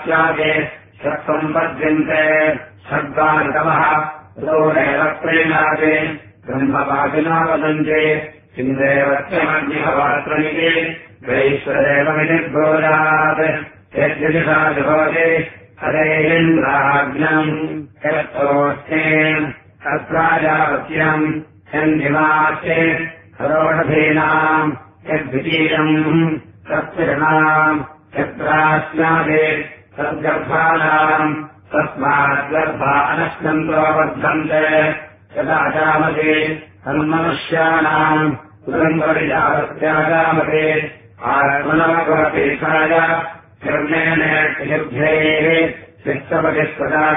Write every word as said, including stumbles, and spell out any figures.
स्याते षट्सम्पद्यन्ते षड्वारितमः ततोरेव प्रेणाते ब्रह्मवादिना वदन्ते किन्देवत्यमग्निहवात्रमिति वैश्वदेवमिति ब्रूयात् यद्यदिशा भवति हरेन्द्राग्नम् यत्तोष्णेम् तत्राजावत्यम् यन्निवासे हरोषधीनाम् यद्वितीयम् तत्पिरणाम् यत्रास्नादे तद्गर्भाणाम् तस्माद्गर्भा अनश्नन्तो वर्धन्ते यदा जामते तन्मनुष्याणाम् कुटुम्बविजावत्यागामते आत्मनोगवपेक्षाय निर्णयने युद्धेः वित्तपतिस्पदा